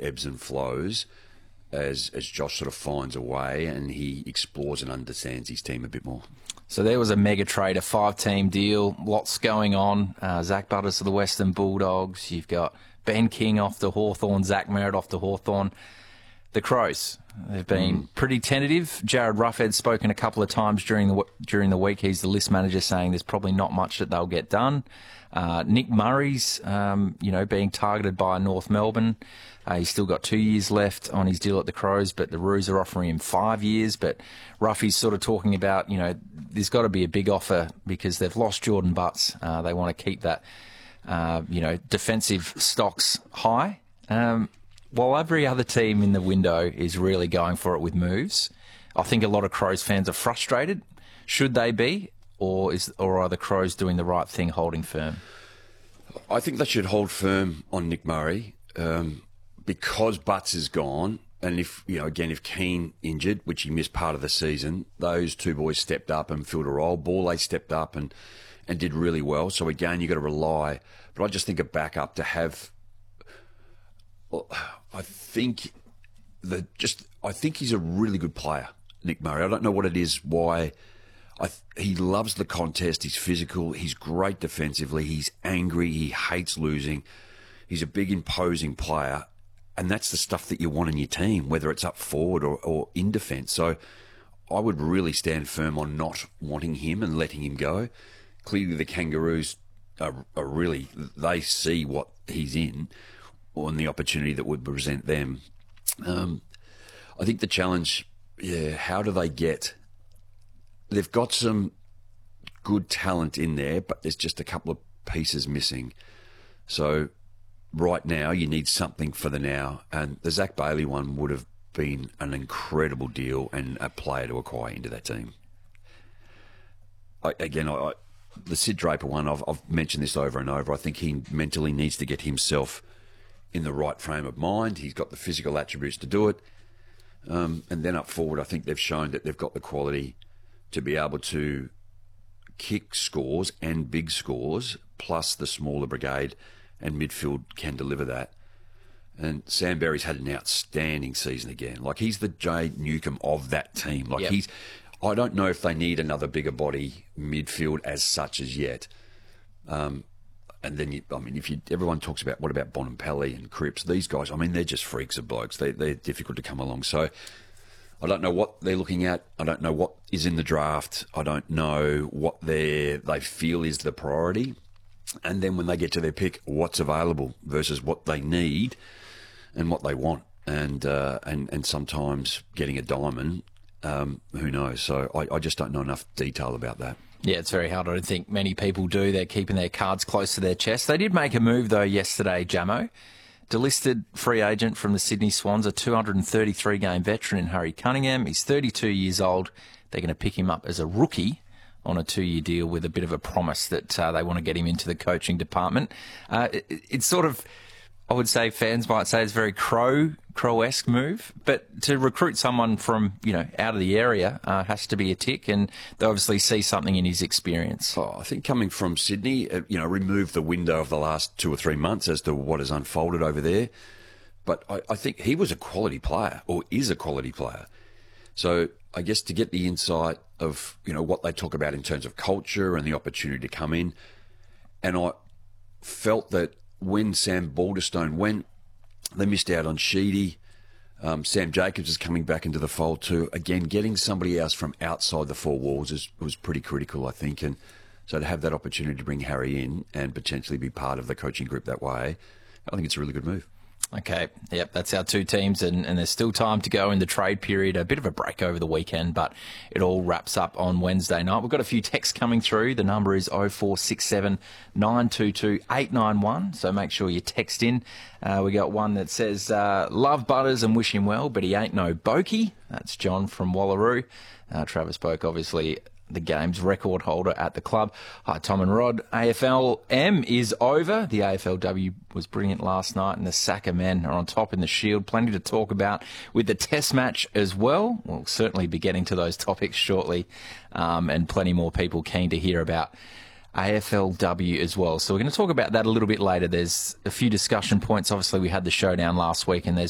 ebbs and flows as Josh sort of finds a way and he explores and understands his team a bit more. So there was a mega trade, a 5-team deal, lots going on. Zach Butters of the Western Bulldogs. You've got Ben King off to Hawthorn, Zach Merritt off to Hawthorn. The Crows, they've been pretty tentative. Jared Ruffhead's spoken a couple of times during the week. He's the list manager, saying there's probably not much that they'll get done. Nick Murray's, being targeted by North Melbourne. He's still got 2 years left on his deal at the Crows, but the Roos are offering him 5 years. But Ruffy's sort of talking about, there's got to be a big offer because they've lost Jordan Butts. They want to keep that, defensive stocks high. While every other team in the window is really going for it with moves, I think a lot of Crows fans are frustrated. Should they be? Or are the Crows doing the right thing, holding firm? I think they should hold firm on Nick Murray because Butts is gone. And if Keane injured, which he missed part of the season, those two boys stepped up and filled a role. Borley stepped up and did really well. So again, you've got to rely. But I just think a backup to have. Well, I think he's a really good player, Nick Murray. I don't know what it is, why. He loves the contest. He's physical. He's great defensively. He's angry. He hates losing. He's a big, imposing player. And that's the stuff that you want in your team, whether it's up forward or in defence. So I would really stand firm on not wanting him and letting him go. Clearly the Kangaroos are really, they see what he's in and the opportunity that would present them. I think the challenge, how do they get... They've got some good talent in there, but there's just a couple of pieces missing. So right now, you need something for the now. And the Zach Bailey one would have been an incredible deal and a player to acquire into that team. The Sid Draper one, I've mentioned this over and over. I think he mentally needs to get himself in the right frame of mind. He's got the physical attributes to do it. And then up forward, I think they've shown that they've got the quality to be able to kick scores and big scores, plus the smaller brigade and midfield can deliver that. And Sam Berry's had an outstanding season again. Like, he's the Jay Newcomb of that team. Like, yep. I don't know if they need another bigger body midfield as such as yet. And then, everyone talks about, what about Bonampelli and Cripps? These guys, they're just freaks of blokes. They're difficult to come along. So I don't know what they're looking at. I don't know what is in the draft. I don't know what they feel is the priority. And then when they get to their pick, what's available versus what they need and what they want. And sometimes getting a diamond, who knows? So I just don't know enough detail about that. Yeah, it's very hard. I don't think many people do. They're keeping their cards close to their chest. They did make a move, though, yesterday, Jamo. Delisted free agent from the Sydney Swans, a 233-game veteran in Harry Cunningham. He's 32 years old. They're going to pick him up as a rookie on a 2-year deal with a bit of a promise that they want to get him into the coaching department. It's sort of, I would say, fans might say it's a very Crow-esque move, but to recruit someone from, out of the area has to be a tick, and they obviously see something in his experience. I think coming from Sydney, remove the window of the last 2 or 3 months as to what has unfolded over there. But I think he was a quality player, or is a quality player. So I guess to get the insight of, what they talk about in terms of culture and the opportunity to come in. And I felt that when Sam Balderstone went, they missed out on Sheedy. Sam Jacobs is coming back into the fold too. Again, getting somebody else from outside the four walls was pretty critical, I think. And so to have that opportunity to bring Harry in and potentially be part of the coaching group that way, I think it's a really good move. Okay, yep, that's our two teams, and there's still time to go in the trade period. A bit of a break over the weekend, but it all wraps up on Wednesday night. We've got a few texts coming through. The number is 0467 922 891, so make sure you text in. We got one that says, love Butters and wish him well, but he ain't no bokey. That's John from Wallaroo. Travis Boak, obviously the game's record holder at the club. Hi, Tom and Rod. AFLM is over. The AFLW was brilliant last night, and the Saka men are on top in the Shield. Plenty to talk about with the Test match as well. We'll certainly be getting to those topics shortly, and plenty more people keen to hear about AFLW as well. So we're going to talk about that a little bit later. There's a few discussion points. Obviously, we had the showdown last week, and there's